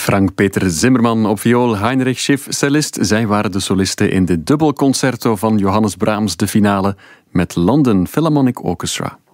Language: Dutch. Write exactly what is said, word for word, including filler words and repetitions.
Frank-Peter Zimmerman op viool, Heinrich Schiff cellist. Zij waren de solisten in de dubbelconcerto van Johannes Brahms, de finale met London Philharmonic Orchestra.